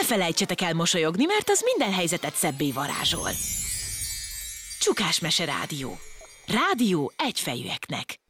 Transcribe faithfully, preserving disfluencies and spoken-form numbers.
felejtsetek el mosolyogni, mert az minden helyzetet szebbé varázsol. Csukásmese Rádió. Rádió egyfejűeknek.